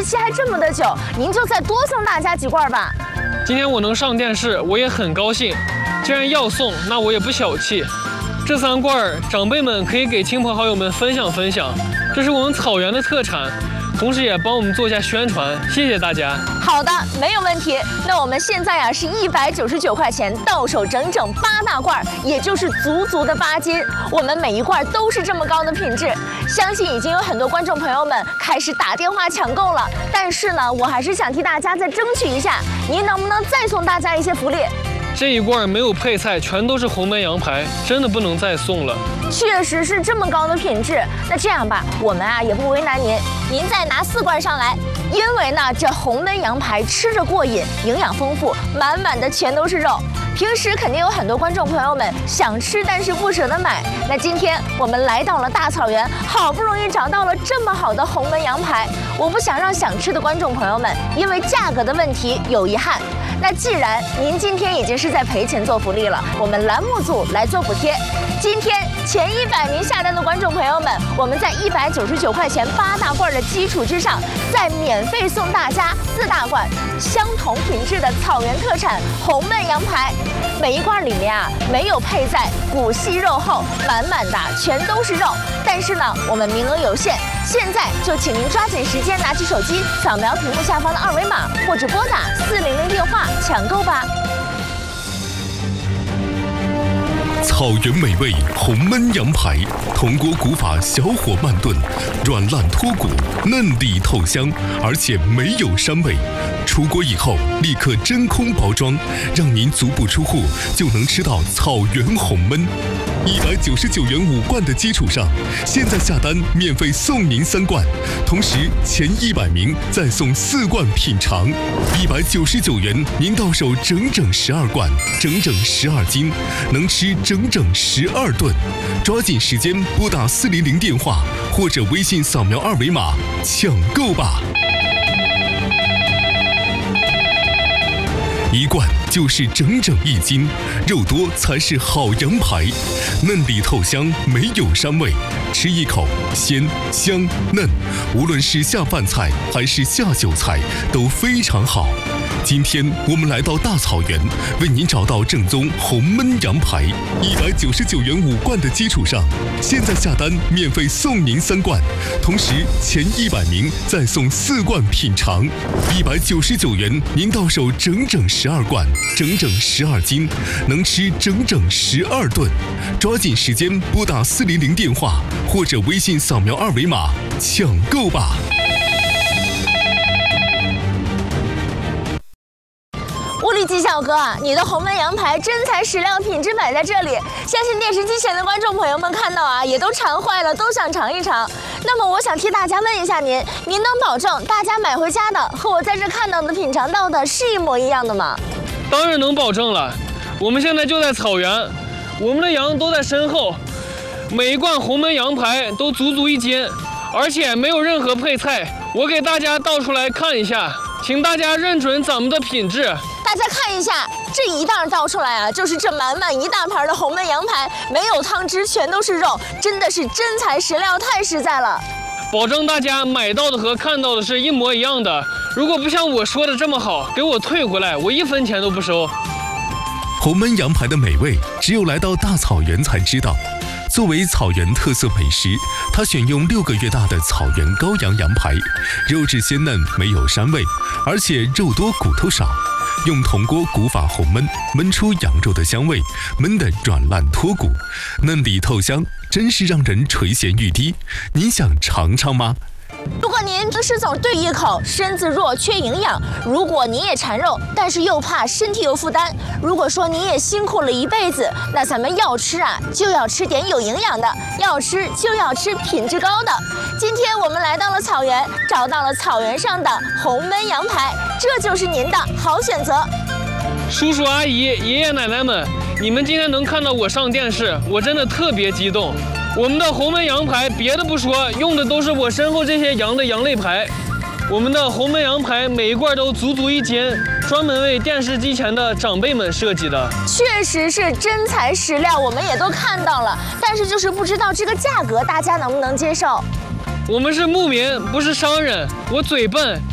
日期还这么的久，您就再多送大家几罐吧。 今天我能上电视，我也很高兴。既然要送，那我也不小气。这3罐长辈们可以给亲朋好友们分享分享，这是我们草原的特产，同时也帮我们做一下宣传，谢谢大家。 好的，没有问题。那我们现在是199块钱到手整整8大罐，也就是足的8斤。我们每一罐都是这么高的品质，相信已经有很多观众朋友们开始打电话抢购了。但是呢，我还是想替大家再争取一下，您能不能再送大家一些福利？ 这一罐没有配菜，全都是红焖羊排，真的不能再送了。 确实是这么高的品质。那这样吧，我们也不为难您，您再拿4罐上来。因为呢，这红焖羊排吃着过瘾，营养丰富，满满的全都是肉。平时肯定有很多观众朋友们想吃，但是不舍得买。那今天我们来到了大草原，好不容易找到了这么好的红焖羊排，我不想让想吃的观众朋友们因为价格的问题有遗憾。那既然您今天已经是在赔钱做福利了，我们栏目组来做补贴。今天前100名下单的观众朋友们，我们在199块钱8大罐的基础之上，再免费送大家4大罐相同品质的草原特产红焖羊排。每一罐里面没有配菜，骨细肉厚，满满的全都是肉。但是呢，我们名额有限，现在就请您抓紧时间，拿起手机扫描屏幕下方的2维码，或者拨打400电话抢购吧。 草原美味红焖羊排，铜锅古法小火慢炖，软烂脱骨，嫩里透香，而且没有膻味。出锅以后立刻真空包装，让您足不出户就能吃到草原红焖。199元5罐的基础上，现在下单免费送您3罐，同时前100名再送4罐品尝。199元您到手整整12罐，整整12斤，能吃整整12顿。抓紧时间拨打400电话或者微信扫描2维码抢购吧。1罐就是整整1斤，肉多才是好羊排，嫩里透香，没有膻味，吃一口鲜香嫩，无论是下饭菜还是下酒菜都非常好。今天我们来到大草原，为您找到正宗红焖羊排，199元5罐的基础上，现在下单免费送您3罐，同时前100名再送4罐品尝。199元您到手整整12罐，整整12斤，能吃整整12顿。抓紧时间拨打400电话或者微信扫描2维码抢购吧。 物理纪小哥你的红焖羊排真材实料，品质摆在这里，相信电视机前的观众朋友们看到也都馋坏了，都想尝一尝。那么我想替大家问一下您能保证大家买回家的和我在这看到的、品尝到的是一模一样的吗？ 当然能保证了，我们现在就在草原，我们的羊都在身后，每一罐红焖羊排都足1斤，而且没有任何配菜。我给大家倒出来看一下，请大家认准咱们的品质。 大家看一下，这一袋倒出来就是这满满1大盘的红焖羊排，没有汤汁，全都是肉，真的是真材实料，太实在了。 保证大家买到的和看到的是一模一样的。如果不像我说的这么好，给我退回来，我1分钱都不收。 红焖羊排的美味，只有来到大草原才知道。作为草原特色美食，它选用6个月大的草原羔羊羊排，肉质鲜嫩，没有膻味，而且肉多骨头少。用铜锅古法红焖，焖出羊肉的香味，焖得软烂脱骨，嫩里透香，真是让人垂涎欲滴。您想尝尝吗？ 如果您是总对一口，身子弱缺营养；如果您也馋肉，但是又怕身体有负担；如果说您也辛苦了一辈子，那咱们要吃就要吃点有营养的，要吃就要吃品质高的。今天我们来到了草原，找到了草原上的红焖羊排，这就是您的好选择。 叔叔阿姨、爷爷奶奶们，你们今天能看到我上电视，我真的特别激动。我们的红焖羊排，别的不说，用的都是我身后这些羊的羊肋排。我们的红焖羊排每一罐都足1斤，专门为电视机前的长辈们设计的。 确实是真材实料，我们也都看到了，但是就是不知道这个价格大家能不能接受。 我们是牧民，不是商人，我嘴笨。